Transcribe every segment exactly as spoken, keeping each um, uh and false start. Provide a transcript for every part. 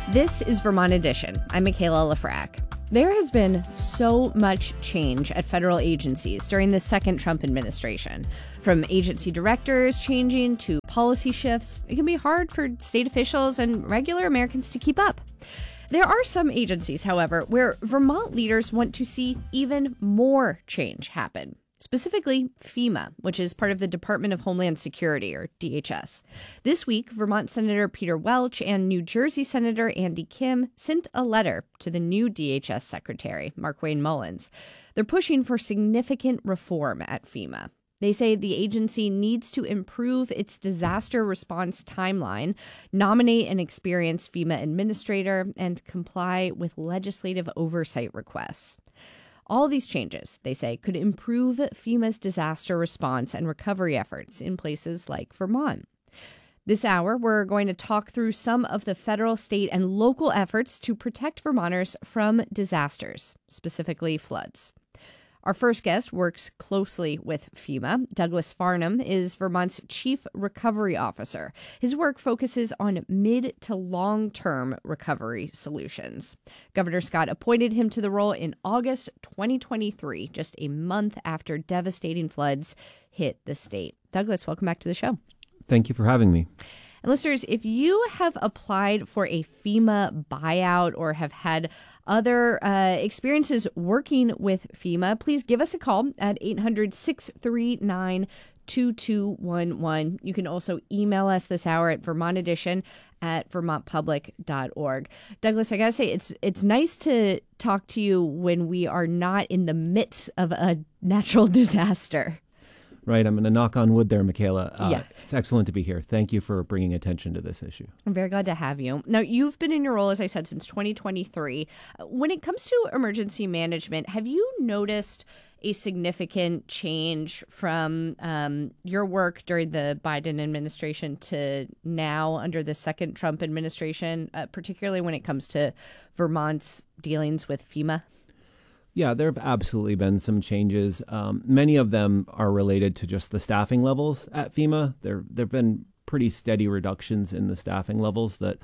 This is Vermont Edition. I'm Michaela Lafrac. There has been so much change at federal agencies during the second Trump administration. From agency directors changing to policy shifts, it can be hard for state officials and regular Americans to keep up. There are some agencies, however, where Vermont leaders want to see even more change happen. Specifically, FEMA, which is part of the Department of Homeland Security, or D H S. This week, Vermont Senator Peter Welch and New Jersey Senator Andy Kim sent a letter to the new D H S Secretary, Markwayne Mullins. They're pushing for significant reform at FEMA. They say the agency needs to improve its disaster response timeline, nominate an experienced FEMA administrator, and comply with legislative oversight requests. All these changes, they say, could improve FEMA's disaster response and recovery efforts in places like Vermont. This hour, we're going to talk through some of the federal, state, and local efforts to protect Vermonters from disasters, specifically floods. Our first guest works closely with FEMA. Douglas Farnham is Vermont's Chief Recovery Officer. His work focuses on mid to long-term recovery solutions. Governor Scott appointed him to the role in August twenty twenty-three, just a month after devastating floods hit the state. Douglas, welcome back to the show. Thank you for having me. And listeners, if you have applied for a FEMA buyout or have had other uh, experiences working with FEMA, please give us a call at eight hundred, six three nine, two two one one. You can also email us this hour at Vermont Edition at vermont public dot org. Douglas, I gotta say, it's it's nice to talk to you when we are not in the midst of a natural disaster. Right. I'm going to knock on wood there, Michaela. Uh, yeah. It's excellent to be here. Thank you for bringing attention to this issue. I'm very glad to have you. Now, you've been in your role, as I said, since twenty twenty-three. When it comes to emergency management, have you noticed a significant change from um, your work during the Biden administration to now under the second Trump administration, uh, particularly when it comes to Vermont's dealings with FEMA? Yeah, there have absolutely been some changes. Um, many of them are related to just the staffing levels at FEMA. There there have been pretty steady reductions in the staffing levels. That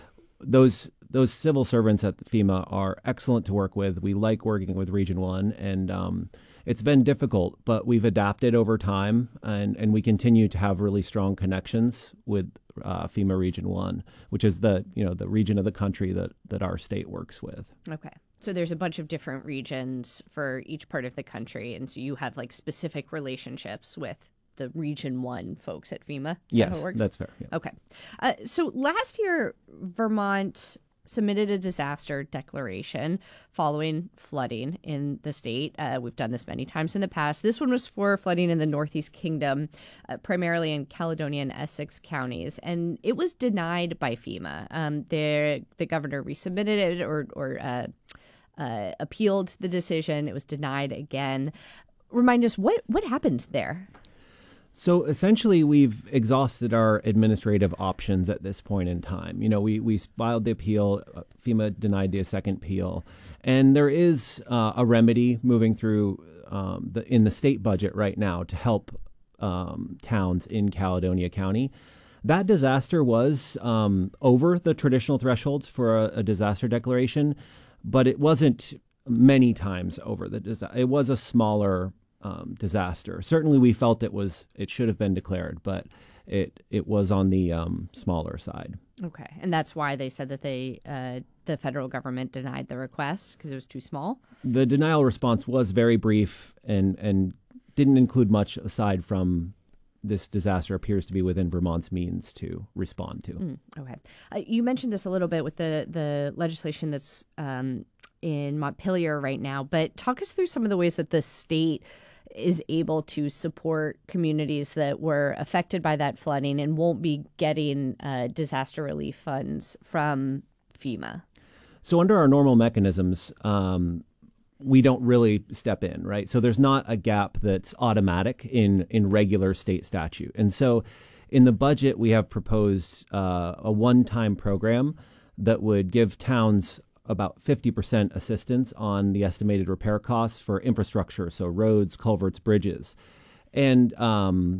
those those civil servants at FEMA are excellent to work with. We like working with Region One, and um, it's been difficult, but we've adapted over time, and, and we continue to have really strong connections with uh, FEMA Region One, which is the you know the region of the country that that our state works with. Okay. So there's a bunch of different regions for each part of the country. And so you have like specific relationships with the Region One folks at FEMA. Is yes, that how it works? That's fair. Yeah. Okay. Uh, so last year, Vermont submitted a disaster declaration following flooding in the state. Uh, we've done this many times in the past. This one was for flooding in the Northeast Kingdom, uh, primarily in Caledonia and Essex counties, and it was denied by FEMA. Um, the the governor resubmitted it or or uh, uh, appealed the decision. It was denied again. Remind us what what happened there. So essentially, we've exhausted our administrative options at this point in time. You know, we, we filed the appeal. Uh, FEMA denied the second appeal. And there is uh, a remedy moving through um, the in the state budget right now to help um, towns in Caledonia County. That disaster was um, over the traditional thresholds for a, a disaster declaration, but it wasn't many times over the disaster. It was a smaller Um, disaster. Certainly, we felt it was it should have been declared, but it it was on the um, smaller side. Okay, and that's why they said that they uh, the federal government denied the request because it was too small. The denial response was very brief and and didn't include much aside from this disaster appears to be within Vermont's means to respond to. Mm, okay, uh, you mentioned this a little bit with the the legislation that's um, in Montpelier right now, but talk us through some of the ways that the state is able to support communities that were affected by that flooding and won't be getting uh, disaster relief funds from FEMA. So under our normal mechanisms, um, we don't really step in, right? So there's not a gap that's automatic in, in regular state statute. And so in the budget, we have proposed uh, a one-time program that would give towns about fifty percent assistance on the estimated repair costs for infrastructure, so roads, culverts, bridges. And um,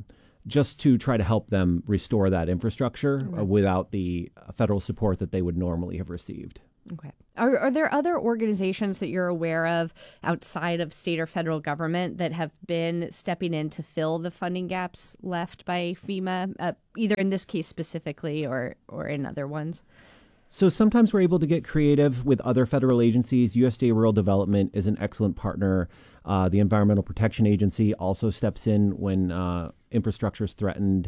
just to try to help them restore that infrastructure Okay. uh, without the federal support that they would normally have received. Okay. Are, are there other organizations that you're aware of outside of state or federal government that have been stepping in to fill the funding gaps left by FEMA, uh, either in this case specifically or, or in other ones? So sometimes we're able to get creative with other federal agencies. U S D A Rural Development is an excellent partner. Uh, the Environmental Protection Agency also steps in when uh, infrastructure is threatened.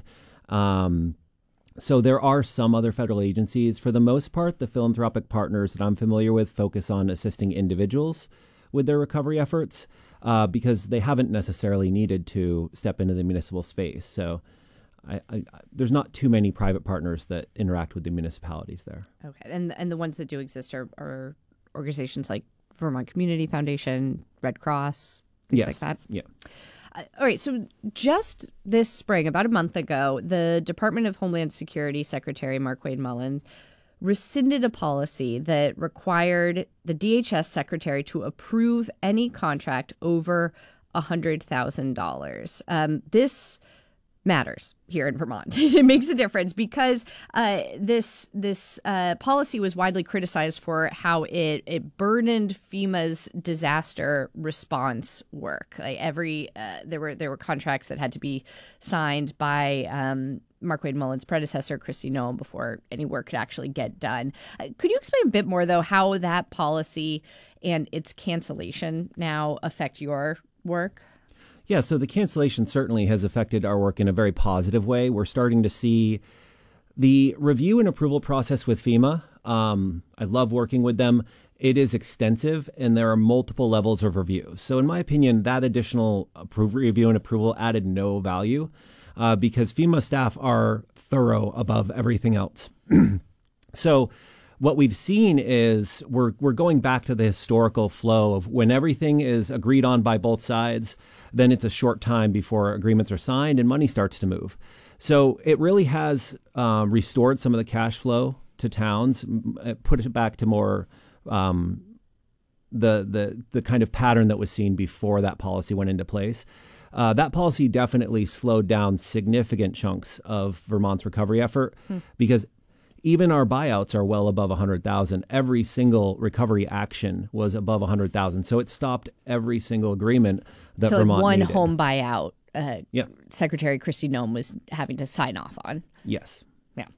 Um, so there are some other federal agencies. For the most part, the philanthropic partners that I'm familiar with focus on assisting individuals with their recovery efforts uh, because they haven't necessarily needed to step into the municipal space. So I, I, there's not too many private partners that interact with the municipalities there. Okay. And and the ones that do exist are, are organizations like Vermont Community Foundation, Red Cross, things Yes. like that? Yeah. Uh, all right. So just this spring, about a month ago, the Department of Homeland Security Secretary Markwayne Mullin rescinded a policy that required the D H S secretary to approve any contract over one hundred thousand dollars. Um, this matters here in Vermont. It makes a difference because uh, this this uh, policy was widely criticized for how it, it burdened FEMA's disaster response work. Like every uh, there were there were contracts that had to be signed by um, Markwayne Mullin's predecessor, Kristi Noem, before any work could actually get done. Uh, could you explain a bit more, though, how that policy and its cancellation now affect your work? Yeah, so the cancellation certainly has affected our work in a very positive way. We're starting to see the review and approval process with FEMA. Um, I love working with them. It is extensive, and there are multiple levels of review. So in my opinion, that additional approve, review and approval added no value uh, because FEMA staff are thorough above everything else. So what we've seen is we're we're going back to the historical flow of when everything is agreed on by both sides, then it's a short time before agreements are signed and money starts to move. So it really has um, restored some of the cash flow to towns, put it back to more um, the the the kind of pattern that was seen before that policy went into place. Uh, that policy definitely slowed down significant chunks of Vermont's recovery effort hmm. because even our buyouts are well above one hundred thousand. Every single recovery action was above one hundred thousand. So it stopped every single agreement that so Vermont like one needed. home buyout, uh, yeah. Secretary Kristi Noem was having to sign off on. Yes. Yeah.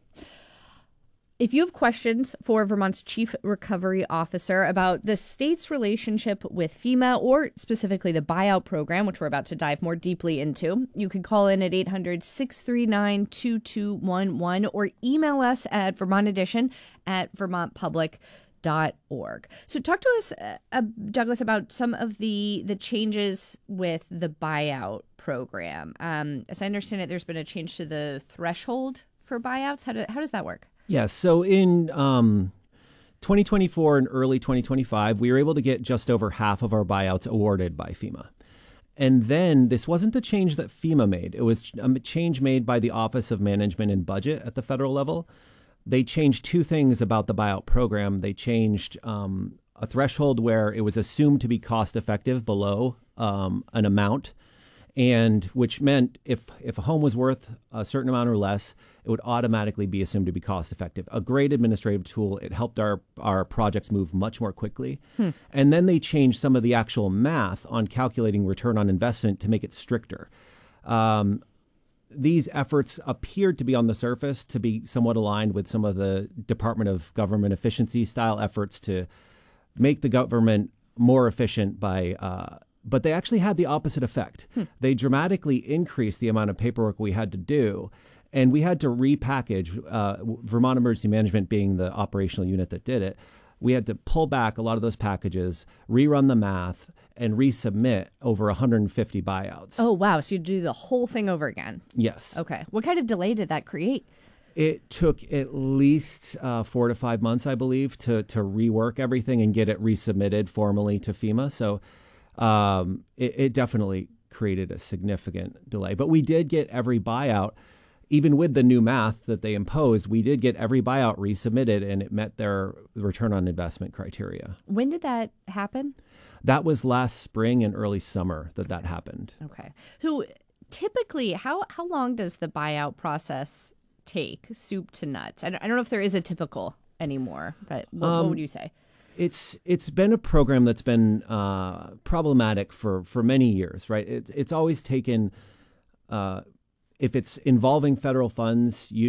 If you have questions for Vermont's Chief Recovery Officer about the state's relationship with FEMA or specifically the buyout program, which we're about to dive more deeply into, you can call in at eight hundred, six three nine, two two one one or email us at Vermont Edition at vermont public dot org. So talk to us, uh, Douglas, about some of the, the changes with the buyout program. Um, as I understand it, there's been a change to the threshold for buyouts. How, do, how does that work? Yeah, so in um, twenty twenty-four and early twenty twenty-five, we were able to get just over half of our buyouts awarded by FEMA. And then this wasn't a change that FEMA made. It was a change made by the Office of Management and Budget at the federal level. They changed two things about the buyout program. They changed um, a threshold where it was assumed to be cost effective below um, an amount, and which meant if if a home was worth a certain amount or less, it would automatically be assumed to be cost effective. A great administrative tool. It helped our, our projects move much more quickly. Hmm. And then they changed some of the actual math on calculating return on investment to make it stricter. Um, these efforts appeared to be on the surface to be somewhat aligned with some of the Department of Government Efficiency style efforts to make the government more efficient by uh, but they actually had the opposite effect. Hmm. They dramatically increased the amount of paperwork we had to do, and we had to repackage, uh, Vermont Emergency Management being the operational unit that did it. We had to pull back a lot of those packages, rerun the math, and resubmit over one hundred fifty buyouts. Oh, wow. So you do the whole thing over again? Yes. Okay. What kind of delay did that create? It took at least uh, four to five months, I believe, to, to rework everything and get it resubmitted formally to FEMA. So Um, it, it definitely created a significant delay. But we did get every buyout, even with the new math that they imposed, we did get every buyout resubmitted, and it met their return on investment criteria. When did that happen? That was last spring and early summer that that happened. Okay. So typically, how, how long does the buyout process take, soup to nuts? I don't, I don't know if there is a typical anymore, but what, um, what would you say? It's it's been a program that's been uh, problematic for, for many years, right? It's it's always taken, uh, if it's involving federal funds,